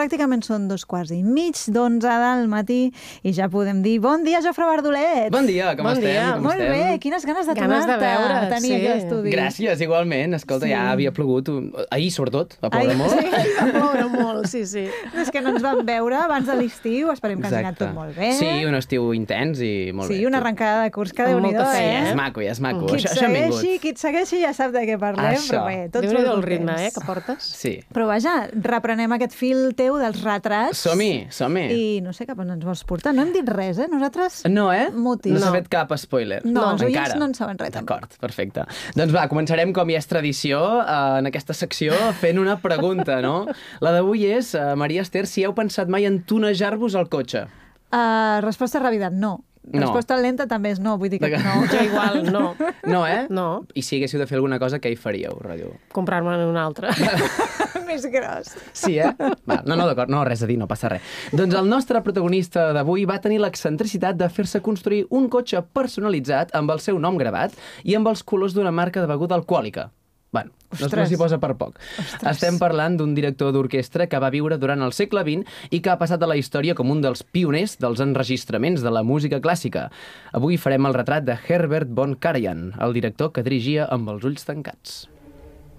pràcticament són 2:15 del matí i ja podem dir bon dia, Jofre Bardolet! Bon dia, com estem? dia. Com Molt estem? bé, quines ganes de Ganes de tornar-te veure, a tenir sí. aquí a l'estudi. Gràcies, igualment. Escolta, ja havia plogut. Ahir, sobretot, va ploure molt. Sí. Va ploure molt, sí. És que no ens vam veure abans de l'estiu, esperem que hagi anat tot molt bé. Sí, un estiu intens i molt bé. Sí, una arrencada de curs que Amb Déu-n'hi-do, molta feina, És maco, ja és maco. Qui Això hem vingut. qui et segueixi ja sap de què parlem, Això. però bé, tots Déu-n'hi-do molt el ritme, contents. que portes. Sí. Però vaja, reprenem aquest fil teu dels retrats. Som-hi. I no sé cap on ens vols portar. No hem dit res, Nosaltres... No, Mutis. No s'ha No. fet cap spoiler. No, els oients encara. no en saben res, tampoc. D'acord, perfecte. Doncs va, començarem, com ja és tradició, en aquesta secció, fent una pregunta, no? La d'avui és, Maria Ester, si heu pensat mai en tunejar-vos el cotxe. Resposta ràpida, no. No. Resposta lenta també és no, vull dir que no. Jo igual, no. No, No. I si haguéssiu de fer alguna cosa, què hi faríeu, rotllo? Comprar-me'n un altre. Més gros. Sí, Va, no, d'acord, no, res a dir, no passa res. Doncs el nostre protagonista d'avui va tenir l'excentricitat de fer-se construir un cotxe personalitzat amb el seu nom gravat i amb els colors d'una marca de beguda alcohòlica. Bueno, no s'hi posa per poc. Estem parlant d'un director d'orquestra que va viure durant el segle XX i que ha passat a la història com un dels pioners dels enregistraments de la música clàssica. Avui farem el retrat de Herbert von Karajan, el director que dirigia amb els ulls tancats.